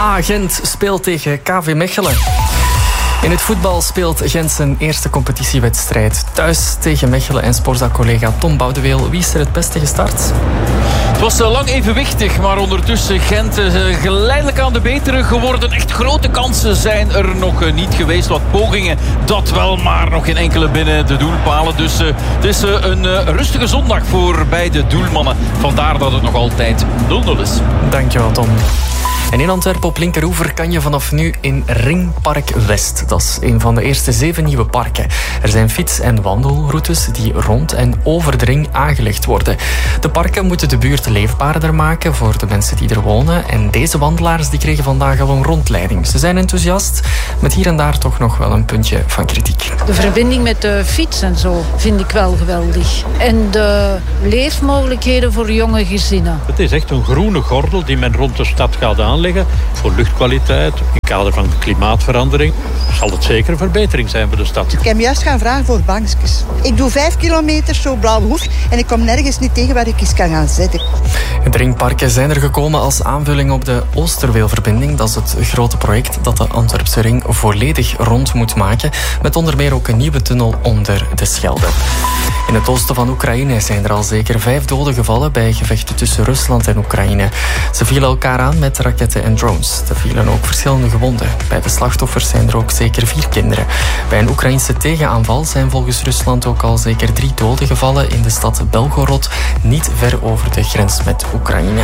Gent speelt tegen KV Mechelen. In het voetbal speelt Gent zijn eerste competitiewedstrijd. Thuis tegen Mechelen en Sporza-collega Tom Boudeweel. Wie is er het beste gestart? Het was lang evenwichtig, maar ondertussen Gent geleidelijk aan de betere geworden. Echt grote kansen zijn er nog niet geweest. Wat pogingen, dat wel, maar nog geen enkele binnen de doelpalen. Dus het is een rustige zondag voor beide doelmannen. Vandaar dat het nog altijd 0-0 is. Dankjewel, Tom. En in Antwerpen op Linkeroever kan je vanaf nu in Ringpark West. Dat is een van de eerste 7 nieuwe parken. Er zijn fiets- en wandelroutes die rond en over de ring aangelegd worden. De parken moeten de buurt leefbaarder maken voor de mensen die er wonen. En deze wandelaars die kregen vandaag al een rondleiding. Ze zijn enthousiast, met hier en daar toch nog wel een puntje van kritiek. De verbinding met de fiets en zo vind ik wel geweldig. En de leefmogelijkheden voor jonge gezinnen. Het is echt een groene gordel die men rond de stad gaat aanleggen. Voor luchtkwaliteit, in kader van de klimaatverandering, zal het zeker een verbetering zijn voor de stad. Ik heb juist gaan vragen voor bankjes. Ik doe 5 kilometer zo Blauwhoef en ik kom nergens niet tegen waar ik eens kan gaan zitten. De ringparken zijn er gekomen als aanvulling op de Oosterweelverbinding. Dat is het grote project dat de Antwerpse ring volledig rond moet maken. Met onder meer ook een nieuwe tunnel onder de Schelde. In het oosten van Oekraïne zijn er al zeker 5 doden gevallen bij gevechten tussen Rusland en Oekraïne. Ze vielen elkaar aan met raketten en drones. Er vielen ook verschillende gewonden. Bij de slachtoffers zijn er ook zeker 4 kinderen. Bij een Oekraïnse tegenaanval zijn volgens Rusland ook al zeker 3 doden gevallen in de stad Belgorod, niet ver over de grens met Oekraïne.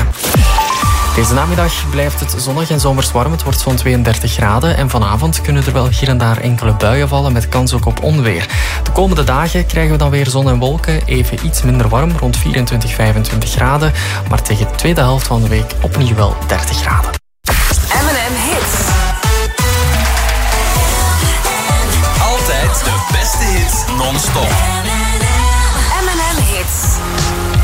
Deze namiddag blijft het zonnig en zomers warm. Het wordt zo'n 32 graden. En vanavond kunnen er wel hier en daar enkele buien vallen met kans ook op onweer. De komende dagen krijgen we dan weer zon en wolken. Even iets minder warm, rond 24, 25 graden. Maar tegen de tweede helft van de week opnieuw wel 30 graden. M&M Hits. Altijd de beste hits non-stop. M&M Hits.